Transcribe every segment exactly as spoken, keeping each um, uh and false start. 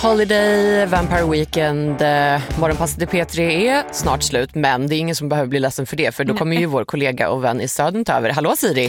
Holiday, Vampire Weekend, eh, Morgonpasset i P tre är snart slut, men det är ingen som behöver bli ledsen för det, för då kommer ju vår kollega och vän i Södern ta över. Hallå Siri!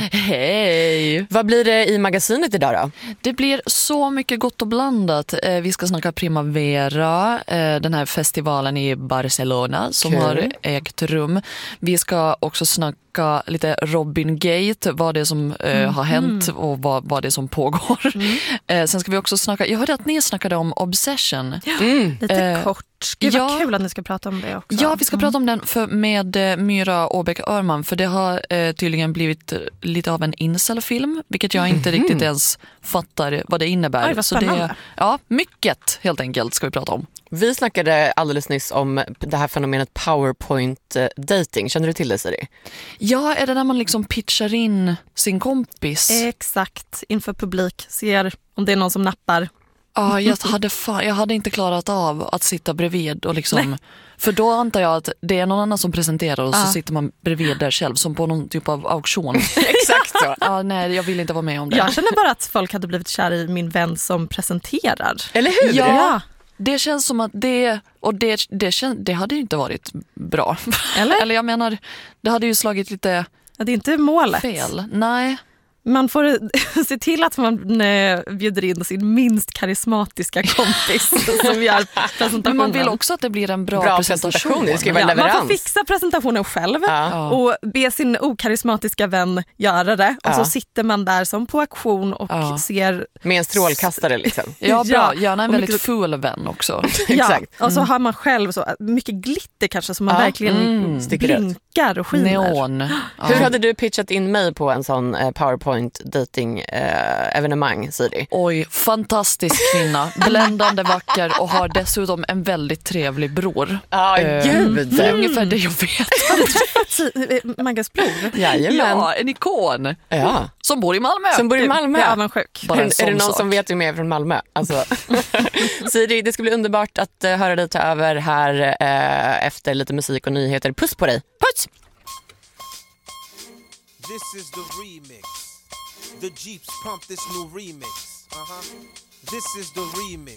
Hej! Vad blir det i magasinet idag då? Det blir så mycket gott och blandat. Eh, vi ska snacka Primavera, eh, den här festivalen i Barcelona som Kul. har ägt rum. Vi ska också snacka lite Robin Gate, vad det är som eh, mm. har hänt och vad, vad det är som pågår. Mm. Eh, sen ska vi också snacka, jag hörde att ni snackade om Obsession. Mm. Lite eh, kort. Gud, ja, vad kul att ni ska prata om det också. Ja, vi ska mm. prata om den för, med eh, Myra Åbäck-Örman, för det har eh, tydligen blivit lite av en incel-film, vilket jag inte mm. riktigt ens fattar vad det innebär. Oj, vad så spännande. det, ja, mycket helt enkelt ska vi prata om. Vi snackade alldeles nyss om det här fenomenet PowerPoint-dating. Känner du till det, Siri? Ja, är det när man liksom pitchar in sin kompis? Exakt, inför publik. Ser om det är någon som nappar. Ja, jag hade, fan, jag hade inte klarat av att sitta bredvid och liksom... Nej. För då antar jag att det är någon annan som presenterar och ja. så sitter man bredvid där själv som på någon typ av auktion. Exakt så. Ja, nej, jag vill inte vara med om det. Jag känner bara att folk hade blivit kär i min vän som presenterar. Eller hur? Ja, ja. Det känns som att det... Och det, det, kän, det hade ju inte varit bra. Eller? Eller jag menar, det hade ju slagit lite... Ja, det är inte målet. Fel, nej. Man får se till att man eh, bjuder in sin minst karismatiska kompis som gör presentationen. Men man vill också att det blir en bra, bra presentation. presentation. Det ska ju vara ja, leverans. Man får fixa presentationen själv ja. och be sin okarismatiska vän göra det. Och ja. så sitter man där som på auktion och ja. ser... Med en strålkastare liksom. Ja, bra. Gärna en väldigt mycket... full vän också. Exakt. Ja, och så har man själv så mycket glitter kanske som man ja. verkligen mm. blinkar och skiner. Neon. Ja. Hur hade du pitchat in mig på en sån eh, PowerPoint-dating eh, evenemang, Siri? Oj, fantastisk kvinna. Bländande vacker och har dessutom en väldigt trevlig bror. Ja, eh, gud. Det är ungefär det jag vet. Har du träffat Maggas bror? Jajamän. Ja, en ikon. Ja. Som bor i Malmö. Som bor i Malmö. Ja, men sjuk. Är, är det någon sak. som vet hur mer från Malmö? Alltså. Siri, det ska bli underbart att uh, höra dig ta över här uh, efter lite musik och nyheter. Puss på dig. Puss! This is the remix. The Jeeps pump this new remix. Uh-huh. This is the remix.